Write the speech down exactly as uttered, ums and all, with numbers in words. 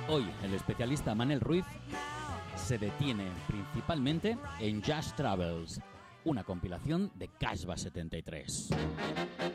Hoy el especialista Manel Ruiz se detiene principalmente en Just Travels, una compilación de Casbah setenta y tres.